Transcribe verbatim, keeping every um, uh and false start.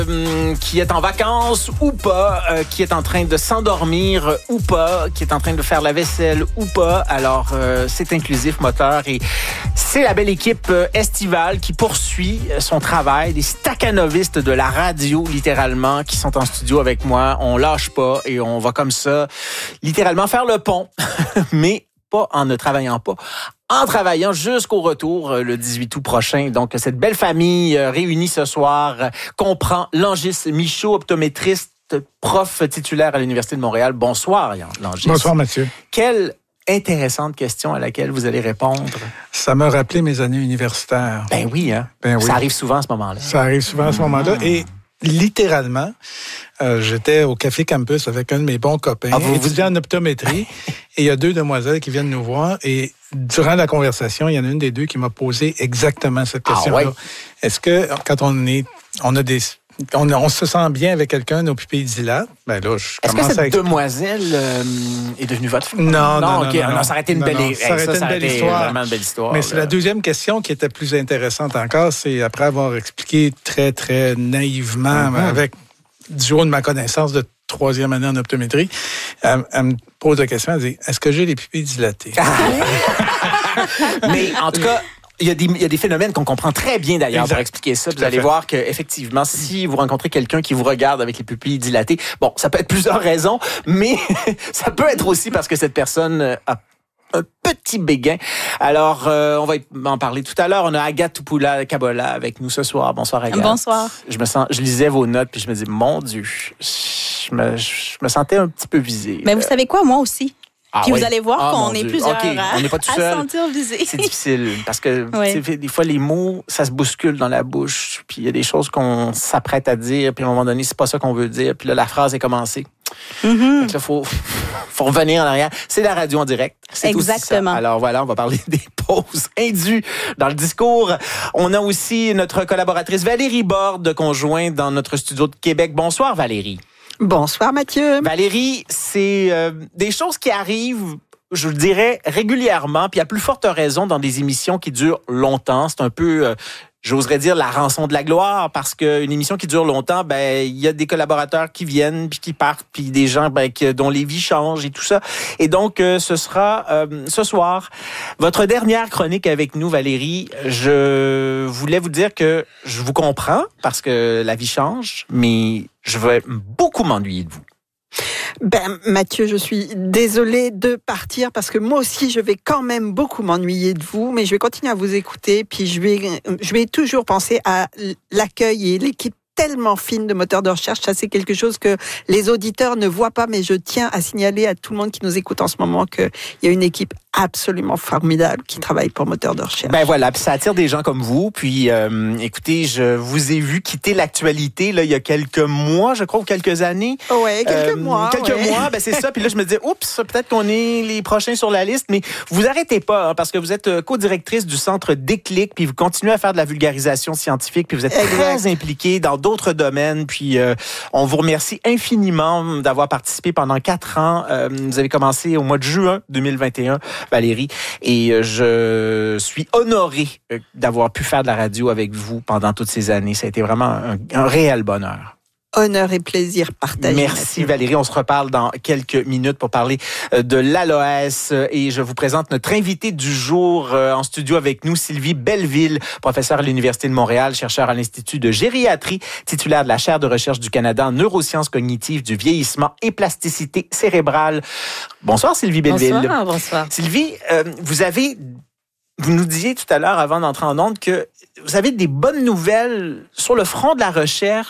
Euh, qui est en vacances ou pas, euh, qui est en train de s'endormir ou pas, qui est en train de faire la vaisselle ou pas. Alors, euh, c'est Inclusif Moteur et c'est la belle équipe euh, estivale qui poursuit son travail, des staccanovistes de la radio, littéralement, qui sont en studio avec moi. On lâche pas et on va comme ça, littéralement, faire le pont, mais pas en ne travaillant pas, en travaillant jusqu'au retour euh, le dix-huit août prochain. Donc, cette belle famille euh, réunie ce soir euh, comprend Langis Michaud, optométriste, prof titulaire à l'Université de Montréal. Bonsoir, Langis. Bonsoir, Mathieu. Quelle intéressante question à laquelle vous allez répondre. Ça m'a rappelé mes années universitaires. Ben oui, hein? Ben oui. Ça arrive souvent à ce moment-là. Ça arrive souvent à ce moment-là. Et littéralement, euh, j'étais au Café Campus avec un de mes bons copains, ah, vous, étudiant vous... en optométrie, et il y a deux demoiselles qui viennent nous voir, et durant la conversation, il y en a une des deux qui m'a posé exactement cette question-là. Ah, ouais? Est-ce que, quand on est, on a des... On, on se sent bien avec quelqu'un, nos pupilles dilatent. Ben là, je Est-ce que cette à... demoiselle euh, est devenue votre femme? Non, non, non. Okay. non, non, non, ça aurait été une, non, belle... non, Hey, ça aurait été ça, une belle histoire. Vraiment une belle histoire. Mais là. c'est la deuxième question qui était plus intéressante encore. C'est après avoir expliqué très, très naïvement, mm-hmm. avec du haut de ma connaissance de troisième année en optométrie, elle, elle me pose la question, elle dit, est-ce que j'ai les pupilles dilatées? Mais en tout cas... Il y, a des, il y a des phénomènes qu'on comprend très bien d'ailleurs exact. Pour expliquer ça. Vous allez fait. Voir qu'effectivement, si vous rencontrez quelqu'un qui vous regarde avec les pupilles dilatées, bon, ça peut être plusieurs raisons, mais ça peut être aussi parce que cette personne a un petit béguin. Alors, euh, on va en parler tout à l'heure. On a Agathe Toupula-Kabola avec nous ce soir. Bonsoir, Agathe. Bonsoir. Je me sens, je lisais vos notes puis je me dis, mon Dieu, je me, je me sentais un petit peu visée. Mais vous savez quoi, moi aussi. Ah, puis oui. vous allez voir ah, qu'on est Dieu. plusieurs okay. à, on n'est pas tout à seul. se sentir visé. C'est difficile parce que oui. des fois, les mots, ça se bouscule dans la bouche. Puis il y a des choses qu'on s'apprête à dire. Puis à un moment donné, c'est pas ça qu'on veut dire. Puis là, la phrase est commencée. Mm-hmm. Donc là, faut, faut revenir en arrière. C'est la radio en direct. C'est exactement. Aussi ça. Alors voilà, on va parler des pauses indues dans le discours. On a aussi notre collaboratrice Valérie Borde, conjointe dans notre studio de Québec. Bonsoir, Valérie. Bonsoir, Mathieu. Valérie, c'est euh, des choses qui arrivent, je le dirais, régulièrement, puis à plus forte raison dans des émissions qui durent longtemps. C'est un peu, euh, j'oserais dire, la rançon de la gloire, parce qu'une émission qui dure longtemps, ben il y a des collaborateurs qui viennent, puis qui partent, puis des gens ben, qui, dont les vies changent et tout ça. Et donc, euh, ce sera euh, ce soir votre dernière chronique avec nous, Valérie. Je voulais vous dire que je vous comprends, parce que la vie change, mais je vais beaucoup m'ennuyer de vous. Ben, Mathieu, je suis désolée de partir parce que moi aussi, je vais quand même beaucoup m'ennuyer de vous, mais je vais continuer à vous écouter, puis je vais, je vais toujours penser à l'accueil et l'équipe tellement fine de moteurs de recherche. Ça, c'est quelque chose que les auditeurs ne voient pas, mais je tiens à signaler à tout le monde qui nous écoute en ce moment qu'il y a une équipe absolument formidable qui travaille pour moteurs de recherche. Ben voilà, puis ça attire des gens comme vous. Puis, euh, écoutez, je vous ai vu quitter l'actualité là il y a quelques mois, je crois, ou quelques années. Oui, quelques euh, mois. Quelques ouais. mois, ben c'est ça. Puis là, je me disais, oups, peut-être qu'on est les prochains sur la liste. Mais vous arrêtez pas, hein, parce que vous êtes co-directrice du Centre Déclic, puis vous continuez à faire de la vulgarisation scientifique, puis vous êtes exact. Très impliquée dans d'autres domaines. Puis, euh, on vous remercie infiniment d'avoir participé pendant quatre ans. Euh, vous avez commencé au mois de juin deux mille vingt et un. Valérie, et je suis honoré d'avoir pu faire de la radio avec vous pendant toutes ces années. Ça a été vraiment un, un réel bonheur. Honneur et plaisir partagé. Merci Valérie. On se reparle dans quelques minutes pour parler de l'A L O S et je vous présente notre invitée du jour en studio avec nous, Sylvie Belleville, professeure à l'Université de Montréal, chercheure à l'Institut de gériatrie, titulaire de la chaire de recherche du Canada en neurosciences cognitives, du vieillissement et plasticité cérébrale. Bonsoir Sylvie Belleville. Bonsoir, bonsoir. Sylvie, euh, vous avez... Vous nous disiez tout à l'heure, avant d'entrer en ondes, que vous avez des bonnes nouvelles sur le front de la recherche